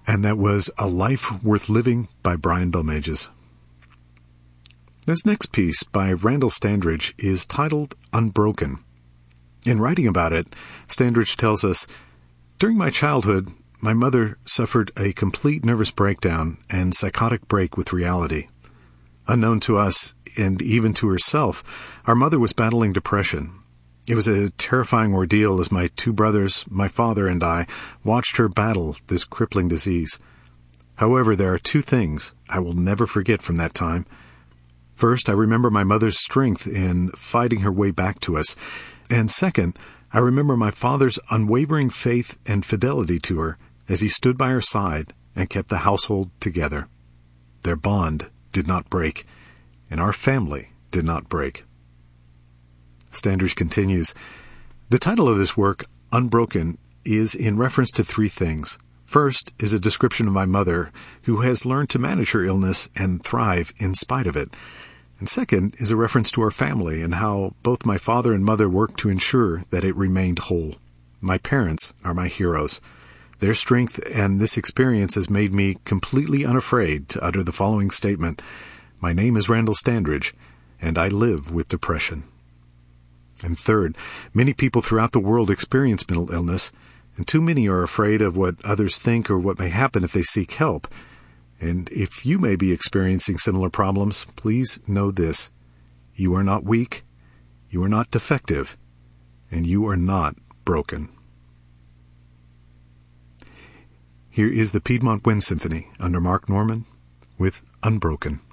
And that was A Life Worth Living by Brian Belmages. This next piece by Randall Standridge is titled Unbroken. In writing about it, Standridge tells us, "During my childhood, my mother suffered a complete nervous breakdown and psychotic break with reality. Unknown to us, and even to herself, our mother was battling depression. It was a terrifying ordeal as my two brothers, my father, and I watched her battle this crippling disease. However, there are two things I will never forget from that time. First, I remember my mother's strength in fighting her way back to us. And second, I remember my father's unwavering faith and fidelity to her as he stood by her side and kept the household together. Their bond did not break, and our family did not break." Standridge continues, "The title of this work, Unbroken, is in reference to three things. First is a description of my mother, who has learned to manage her illness and thrive in spite of it. And second is a reference to our family and how both my father and mother worked to ensure that it remained whole. My parents are my heroes. Their strength and this experience has made me completely unafraid to utter the following statement: my name is Randall Standridge, and I live with depression." And third, many people throughout the world experience mental illness, and too many are afraid of what others think or what may happen if they seek help. And if you may be experiencing similar problems, please know this: you are not weak, you are not defective, and you are not broken. Here is the Piedmont Wind Symphony under Mark Norman with Unbroken.